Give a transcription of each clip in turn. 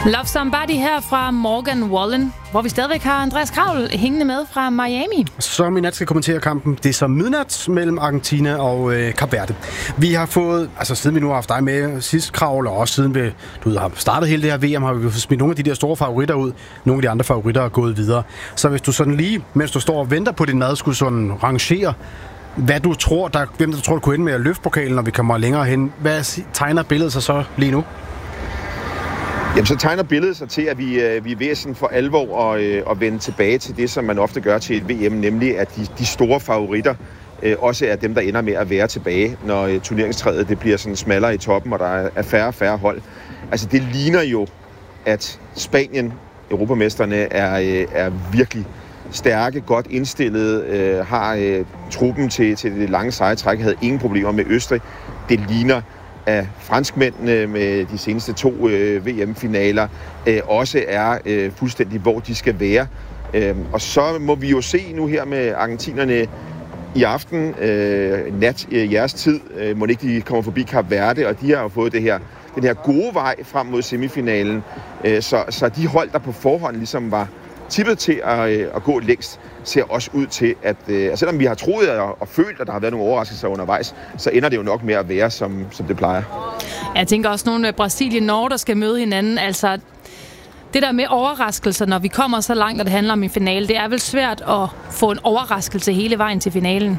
Love Somebody her fra Morgan Wallen, hvor vi stadigvæk har Andreas Kraul hængende med fra Miami. Som i nat skal kommentere kampen. Det er så midnat mellem Argentina og Kap Verde. Vi har fået, altså siden vi nu har haft dig med sidst, Kraul, og også siden du har startet hele det her VM, har vi smidt nogle af de der store favoritter ud. Nogle af de andre favoritter er gået videre. Så hvis du sådan lige, mens du står og venter på din mad, skulle sådan rangere, hvem du tror, der kunne ende med at løfte pokalen, når vi kommer længere hen. Hvad tegner billedet sig så lige nu? Jamen, så tegner billedet sig til, at vi er ved sådan for alvor at vende tilbage til det, som man ofte gør til et VM, nemlig at de store favoritter også er dem, der ender med at være tilbage, når turneringstræet det bliver sådan smallere i toppen, og der er færre og færre hold. Altså, det ligner jo, at Spanien, europamesterne, er virkelig stærke, godt indstillede, har truppen til det lange sejretræk, havde ingen problemer med Østrig. Det ligner, at franskmændene med de seneste 2 VM-finaler også er fuldstændig, hvor de skal være. Og så må vi jo se nu her med argentinerne i aften, nat jeres tid, må ikke de kommer forbi Kap Verde, og de har jo fået den her gode vej frem mod semifinalen. Så de hold, der på forhånd ligesom var tippet til at gå længst, ser også ud til, at selvom vi har troet og følt, at der har været nogle overraskelser undervejs, så ender det jo nok med at være, som det plejer. Jeg tænker også nogle Brasilien-Norge, der skal møde hinanden. Altså, det der med overraskelser, når vi kommer så langt, og det handler om en finale, det er vel svært at få en overraskelse hele vejen til finalen?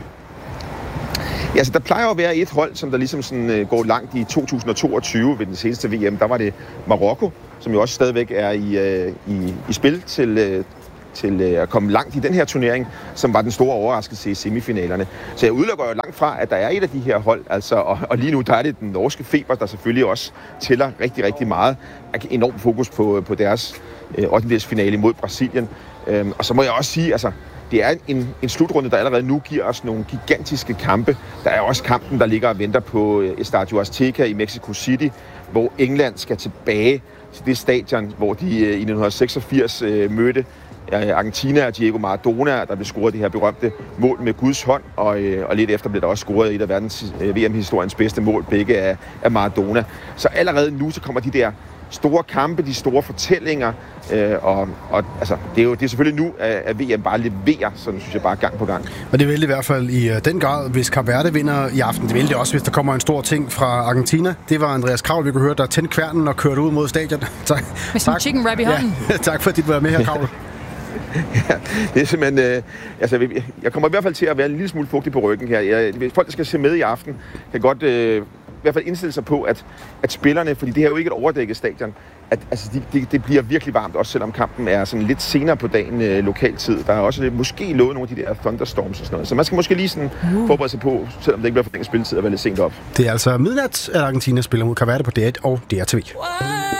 Ja, så der plejer at være et hold, som der ligesom sådan går langt i 2022 ved den seneste VM. Der var det Marokko, som jo også stadigvæk er i spil til at komme langt i den her turnering, som var den store overraskelse i semifinalerne. Så jeg udelukker jo langt fra, at der er et af de her hold, altså, og lige nu der er det den norske Feber, der selvfølgelig også tæller rigtig, rigtig meget. Enormt fokus på deres 8. finale mod Brasilien. Og så må jeg også sige, altså, det er en slutrunde, der allerede nu giver os nogle gigantiske kampe. Der er også kampen, der ligger og venter på Estadio Azteca i Mexico City, hvor England skal tilbage til det stadion, hvor de i 1986 mødte Argentina og Diego Maradona, der blev scoret det her berømte mål med Guds hånd, og lidt efter blev der også scoret et af verdens VM-historiens bedste mål, begge af Maradona. Så allerede nu så kommer de der store kampe, de store fortællinger, og altså, det er selvfølgelig nu, at VM bare leverer, sådan synes jeg bare gang på gang. Og det vil det i hvert fald i den grad, hvis Kap Verde vinder i aften. Det vil det også, hvis der kommer en stor ting fra Argentina. Det var Andreas Kraul, vi kunne høre, der tændte kværnen og kørte ud mod stadion. Tak. Med sådan en chicken wrap i hånden. Ja, tak for, at du var med her, Kraul. Ja, det er simpelthen... altså, jeg kommer i hvert fald til at være en lille smule fugtig på ryggen her. Folk, der skal se med i aften, kan godt i hvert fald indstille sig på, at spillerne, fordi det her er jo ikke et overdækket stadion, at altså, det bliver virkelig varmt, også selvom kampen er sådan lidt senere på dagen lokaltid. Der er også måske lovet nogle af de der thunderstorms og sådan noget. Så man skal måske lige sådan forberede sig på, selvom det ikke bliver for længe spilletid, at være lidt sent op. Det er altså midnat, at Argentina spiller mod Kap Verde på DR1 og DRTV.